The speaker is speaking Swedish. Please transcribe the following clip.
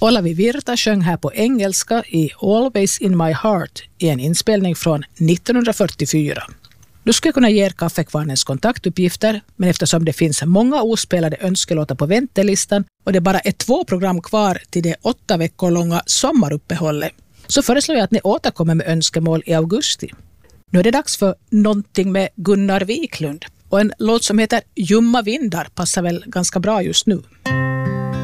Olavi Virta sjöng här på engelska i Always in my heart i en inspelning från 1944. Du skulle kunna ge er Kaffekvarnens kontaktuppgifter, men eftersom det finns många ospelade önskelåtar på väntelistan och det bara är 2 program kvar till det 8 veckor långa sommaruppehållet, så föreslår jag att ni återkommer med önskemål i augusti. Nu är det dags för någonting med Gunnar Wiklund, och en låt som heter Ljumma vindar passar väl ganska bra just nu.